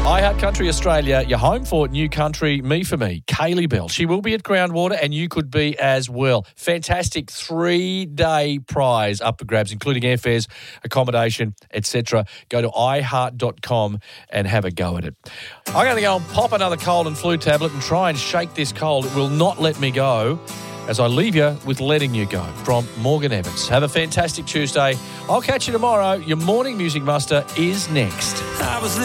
iHeart Country Australia, your home for New Country, Me For Me, Kaylee Bell. She will be at Groundwater and you could be as well. Fantastic 3-day prize up for grabs, including airfares, accommodation, etc. Go to iHeart.com and have a go at it. I'm going to go and pop another cold and flu tablet and try and shake this cold. It will not let me go as I leave you with Letting You Go from Morgan Evans. Have a fantastic Tuesday. I'll catch you tomorrow. Your morning music muster is next.